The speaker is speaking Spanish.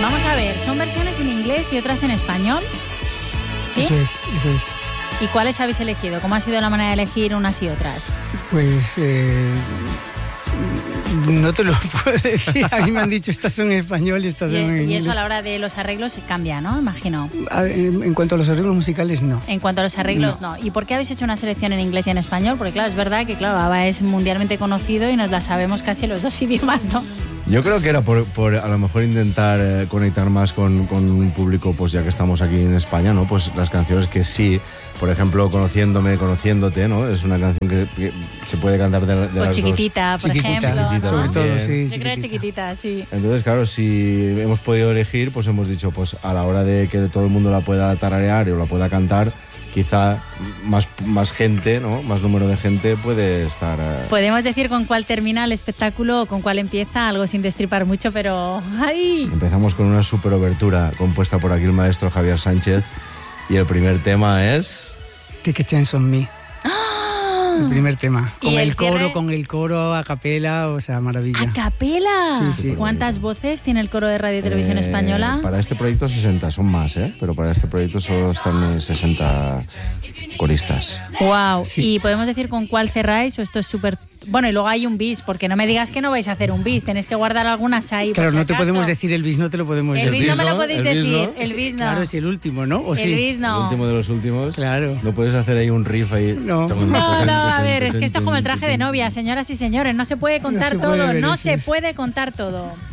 Vamos a ver, son versiones en inglés y otras en español. ¿Sí? Eso es. ¿Y cuáles habéis elegido? ¿Cómo ha sido la manera de elegir unas y otras? Pues no te lo puedo decir. A mí me han dicho estas son en español y estas son en inglés. Y eso a la hora de los arreglos se cambia, ¿no? Imagino. En cuanto a los arreglos musicales, no. En cuanto a los arreglos, no. ¿Y por qué habéis hecho una selección en inglés y en español? Porque claro, es verdad que ABBA es mundialmente conocido y nos la sabemos casi en los dos idiomas, ¿no? Yo creo que era por a lo mejor intentar conectar más con un público, pues ya que estamos aquí en España, ¿no? Pues las canciones que sí, por ejemplo, Conociéndome, Conociéndote, ¿no? Es una canción que se puede cantar de o las Chiquitita, dos. por ejemplo. Chiquitita, sobre ¿no? todo, sí. Yo creo Chiquitita, sí. Entonces, claro, si hemos podido elegir, pues hemos dicho, pues a la hora de que todo el mundo la pueda tararear o la pueda cantar, quizá más gente, ¿no? Más número de gente puede estar... ¿Podemos decir con cuál termina el espectáculo o con cuál empieza? Algo sin destripar mucho, pero... ¡Ay! Empezamos con una super obertura compuesta por aquí el maestro Javier Sánchez y el primer tema es... Take a Chance on Me. El primer tema. ¿Y el Con el coro a capela, o sea, maravilla. ¿A capela? Sí. ¿Cuántas voces tiene el coro de Radio y Televisión Española? Para este proyecto 60, son más, pero para este proyecto solo están 60 coristas. Wow. Sí. ¿Y podemos decir con cuál cerráis o esto es súper... Bueno, y luego hay un bis, porque no me digas que no vais a hacer un bis, tenéis que guardar algunas ahí. Claro, por si no te acaso. podemos decir el bis, no te lo podemos decir. El bis no me lo ¿no? podéis ¿El bis decir, no? el bis no. Claro, es el último, ¿no? ¿O el sí? bis no. El último de los últimos. Claro. No puedes hacer ahí un riff ahí. No. No, a ver, es que esto es como el traje de novia, señoras y señores, no se puede contar No se puede todo, ver no eso, se es. puede contar todo.